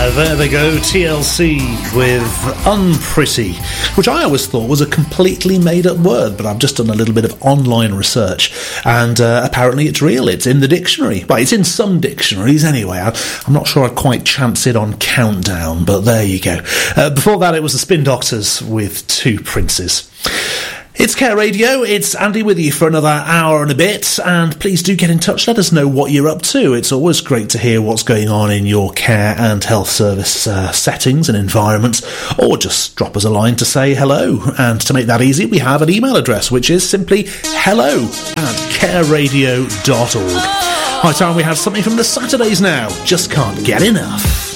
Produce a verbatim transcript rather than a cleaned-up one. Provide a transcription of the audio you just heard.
There they go, T L C with unpretty, which I always thought was a completely made-up word, but I've just done a little bit of online research, and uh, apparently it's real. It's in the dictionary. Well, it's in some dictionaries anyway. I, I'm not sure I'd quite chance it on Countdown, but there you go. Uh, before that, it was the Spin Doctors with Two Princes. It's Care Radio, it's Andy with you for another hour and a bit, and please do get in touch, let us know what you're up to. It's always great to hear what's going on in your care and health service uh, settings and environments, or just drop us a line to say hello. And to make that easy, we have an email address, which is simply hello at careradio dot org. High time we have something from the Saturdays now, just can't get enough.